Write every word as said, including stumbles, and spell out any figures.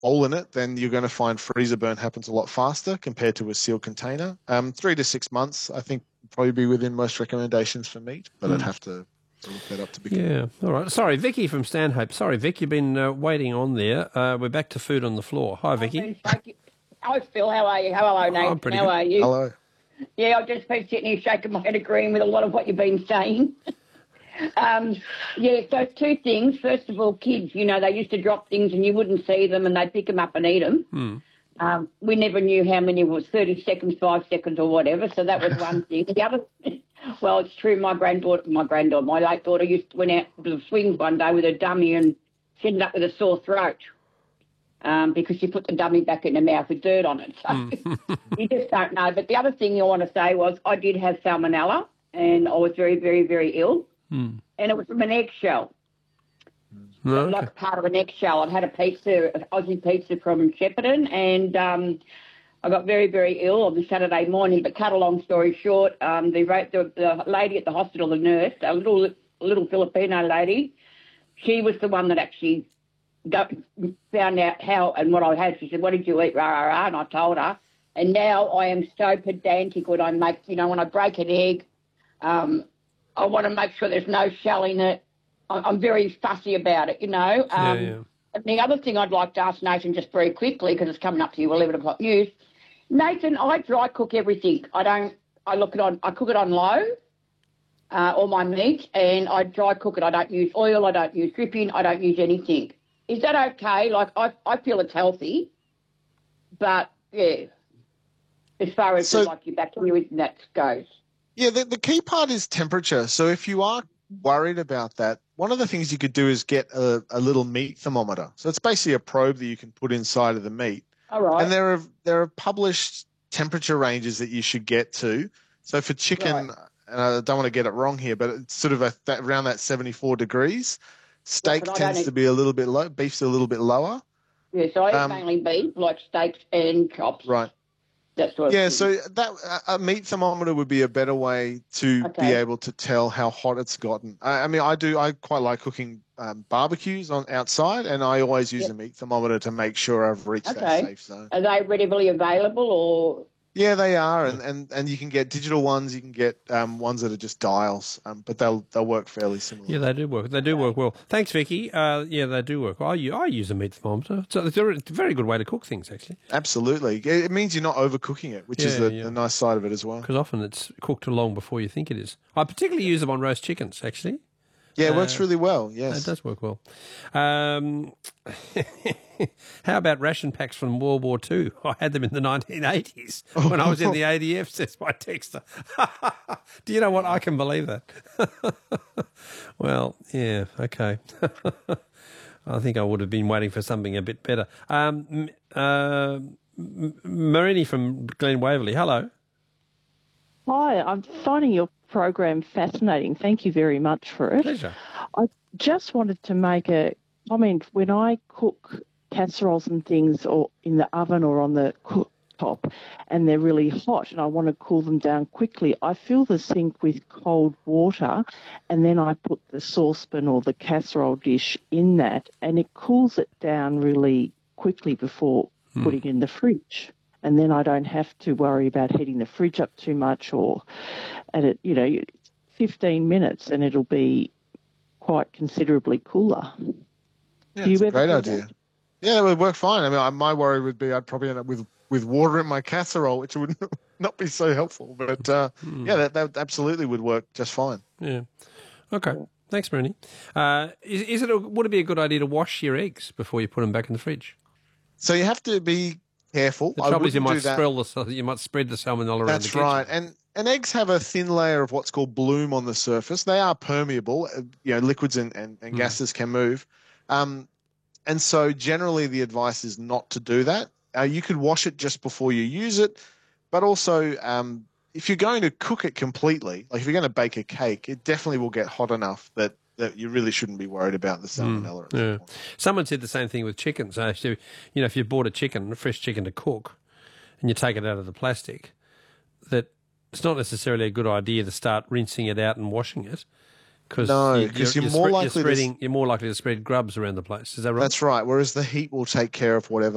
hole in it, then you're going to find freezer burn happens a lot faster compared to a sealed container. Um, three to six months, I think, would probably be within most recommendations for meat, but mm. I'd have to look that up to begin. Yeah, all right. Sorry, Vicky from Stanhope. Sorry, Vic, you've been uh, waiting on there. Uh, we're back to food on the floor. Hi, Vicky. Hi, Phil. How are you? Hello, Nate. Oh, How good. are you? Hello. Yeah, I've just been sitting here shaking my head agreeing with a lot of what you've been saying. um, yeah, so two things. First of all, kids, you know, they used to drop things and you wouldn't see them and they'd pick them up and eat them. Hmm. Um, we never knew how many it was, thirty seconds, five seconds or whatever, so that was one thing. The other, well, it's true, my granddaughter, my granddaughter, my late daughter used to, went out to the swings one day with a dummy and she ended up with a sore throat. Um, because she put the dummy back in her mouth with dirt on it. So mm. you just don't know. But the other thing I want to say was I did have salmonella and I was very, very, very ill. Mm. And it was from an eggshell. Oh, okay. Like part of an eggshell. I'd had a pizza, an Aussie pizza from Shepparton, and um, I got very, very ill on the Saturday morning. But cut a long story short, um, the, the, the lady at the hospital, the nurse, a little, little Filipino lady, she was the one that actually Got, found out how and what I had. She said, what did you eat, rah, rah, rah, and I told her. And now I am so pedantic when I make, you know, when I break an egg, um, I want to make sure there's no shell in it. I'm very fussy about it, you know. Um, yeah, yeah. And the other thing I'd like to ask Nathan just very quickly, because it's coming up to you, eleven o'clock news. Nathan, I dry cook everything. I don't, I look it on, I cook it on low, uh, all my meat, and I dry cook it. I don't use oil, I don't use dripping, I don't use anything. Is that okay? Like, I I feel it's healthy, but, yeah, as far as, so, like, your bacteria and that goes. Yeah, the, the key part is temperature. So if you are worried about that, one of the things you could do is get a, a little meat thermometer. So it's basically a probe that you can put inside of the meat. All right. And there are, there are published temperature ranges that you should get to. So for chicken, right. and I don't want to get it wrong here, but it's sort of a, that, around that seventy-four degrees. Steak yeah, tends to be a little bit low. Beef's a little bit lower. Yeah, so I eat um, mainly beef, like steaks and chops. Right. That sort of yeah, thing. so that a meat thermometer would be a better way to okay. be able to tell how hot it's gotten. I, I mean, I do. I quite like cooking um, barbecues on outside, and I always use yep. a meat thermometer to make sure I've reached okay. that safe zone. Are they readily available, or? Yeah, they are, and, and, and you can get digital ones. You can get um, ones that are just dials, um, but they'll they'll work fairly similar. Yeah, they do work. They do work well. Thanks, Vicky. Uh, yeah, they do work. I I use a meat thermometer. So it's a very good way to cook things, actually. Absolutely, it means you're not overcooking it, which yeah, is the, yeah. the nice side of it as well. Because often it's cooked long before you think it is. I particularly use them on roast chickens, actually. Yeah, it works uh, really well, yes. It does work well. Um, how about ration packs from World War Two? I had them in the nineteen eighties when I was in the A D F, says my texter. Do you know what? I can believe that. Well, yeah, okay. I think I would have been waiting for something a bit better. Um, uh, Marini from Glen Waverley, hello. Hi, I'm finding your program fascinating. Thank you very much for it. Pleasure. I just wanted to make a comment. When I cook casseroles and things or in the oven or on the cooktop and they're really hot and I want to cool them down quickly, I fill the sink with cold water and then I put the saucepan or the casserole dish in that and it cools it down really quickly before hmm. putting it in the fridge. And then I don't have to worry about heating the fridge up too much or at it, you know, fifteen minutes and it'll be quite considerably cooler. Yeah, do you it's a ever great do idea. That? Yeah, it would work fine. I mean, my worry would be I'd probably end up with, with water in my casserole, which would not be so helpful. But, uh, mm. yeah, that, that absolutely would work just fine. Yeah. Okay. Thanks, Marini. Uh, is, is it a, would it be a good idea to wash your eggs before you put them back in the fridge? So you have to be careful. The trouble is you might, spread the, you might spread the salmonella around That's the kitchen. right. And and eggs have a thin layer of what's called bloom on the surface. They are permeable. You know, liquids and, and, and mm. gases can move. Um, and so generally the advice is not to do that. Uh, you could wash it just before you use it. But also um, if you're going to cook it completely, like if you're going to bake a cake, it definitely will get hot enough that that you really shouldn't be worried about the salmonella. Mm, yeah. Someone said the same thing with chicken. So, if you, you know, if you bought a chicken, a fresh chicken to cook, and you take it out of the plastic, that it's not necessarily a good idea to start rinsing it out and washing it. Cause no, you, because you're, you're, you're, more you're likely spreading, to... you're more likely to spread grubs around the place. Is that right? That's right. Whereas the heat will take care of whatever